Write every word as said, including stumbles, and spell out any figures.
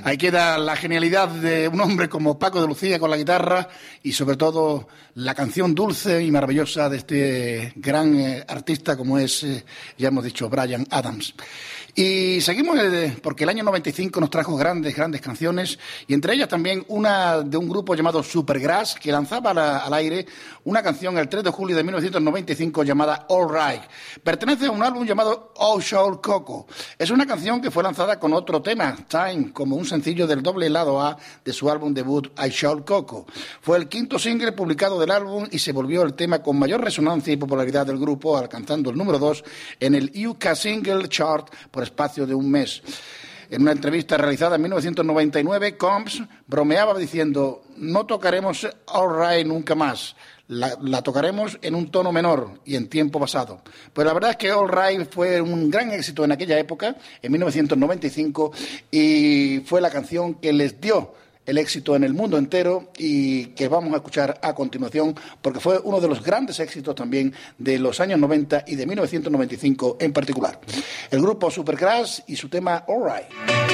Ahí queda la genialidad de un hombre como Paco de Lucía con la guitarra y sobre todo la canción dulce y maravillosa de este gran eh, artista como es, eh, ya hemos dicho, Bryan Adams. Y seguimos eh, porque el año noventa y cinco nos trajo grandes, grandes canciones y entre ellas también una de un grupo llamado Supergrass que lanzaba la, al aire una canción el tres de julio de mil novecientos noventa y cinco llamada All Right. Pertenece a un álbum llamado Oh Soul Coco. Es una canción que fue lanzada con otro tema, Time, como un sencillo del doble lado A de su álbum debut I Soul Coco. Fue el quinto single publicado del álbum y se volvió el tema con mayor resonancia y popularidad del grupo, alcanzando el número dos en el U K Single Chart por espacio de un mes. En una entrevista realizada en mil novecientos noventa y nueve, Combs bromeaba diciendo: no tocaremos All Right nunca más, la, la tocaremos en un tono menor y en tiempo pasado. Pues la verdad es que All Right fue un gran éxito en aquella época, en mil novecientos noventa y cinco, y fue la canción que les dio el éxito en el mundo entero y que vamos a escuchar a continuación porque fue uno de los grandes éxitos también de los años noventa y de mil novecientos noventa y cinco en particular. El grupo Supergrass y su tema All Right.